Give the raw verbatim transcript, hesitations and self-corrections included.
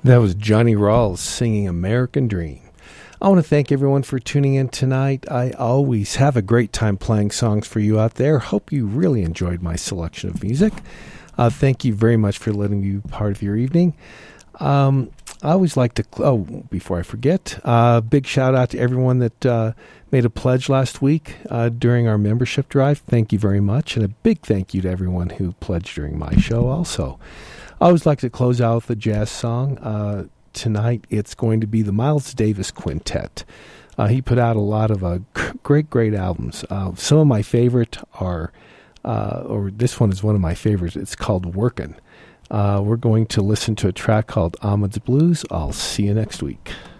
That was Johnny Rawls singing American Dream. I want to thank everyone for tuning in tonight. I always have a great time playing songs for you out there. Hope you really enjoyed my selection of music. Uh, thank you very much for letting me be part of your evening. Um, I always like to, oh, before I forget, uh, big shout out to everyone that uh, made a pledge last week uh, during our membership drive. Thank you very much. And a big thank you to everyone who pledged during my show also. I always like to close out with a jazz song. Uh, tonight, it's going to be the Miles Davis Quintet. Uh, he put out a lot of uh, great, great albums. Uh, some of my favorite are, uh, or this one is one of my favorites. It's called Workin'. Uh, we're going to listen to a track called Ahmed's Blues. I'll see you next week.